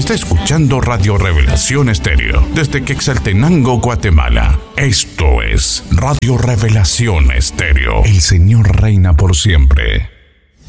Está escuchando Radio Revelación Estéreo desde Quetzaltenango, Guatemala. Esto es Radio Revelación Estéreo. El Señor reina por siempre.